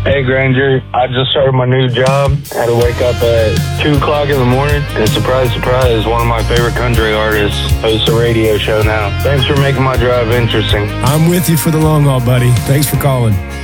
Hey, Granger. I just started my new job. Had to wake up at 2 o'clock in the morning. And surprise, surprise, one of my favorite country artists hosts a radio show now. Thanks for making my drive interesting. I'm with you for the long haul, buddy. Thanks for calling.